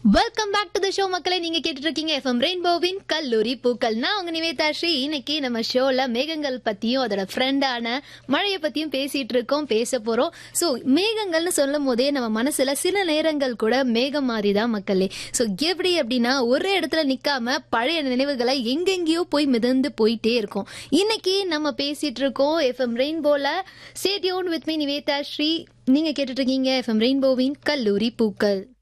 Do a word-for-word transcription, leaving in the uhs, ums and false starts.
Welcome back to the show மக்களை. நீங்க கேட்டுட்டு இருக்கீங்க எஃப்எம் ரெயின்போவின் கல்லூரி பூக்கள். நான் உங்க நிவேதா ஸ்ரீ. இன்னைக்கு நம்ம ஷோல மேகங்கள் பத்தியும் அதோட ஃப்ரெண்டான மழையை பத்தியும் பேசிட்டு இருக்கோம், பேச போறோம். ஸோ மேகங்கள்னு சொல்லும் போதே நம்ம மனசுல சில நேரங்கள் கூட மேகம் மாறிதான் மக்களே. ஸோ எப்படி அப்படின்னா ஒரே இடத்துல நிக்காம பழைய நினைவுகளை எங்கெங்கேயோ போய் மிதந்து போயிட்டே இருக்கும். இன்னைக்கு நம்ம பேசிட்டு இருக்கோம் FM ரெயின்போல. Stay tuned with me Nivetha Sri. நீங்க கேட்டுட்டு இருக்கீங்க எஃப்எம் ரெயின்போவின் கல்லூரி பூக்கள்.